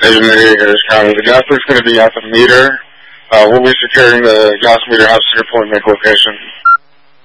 Visionary, Harris County. The gas leak's going to be at the meter. We'll be securing the gas meter at Cedar Point Lake location.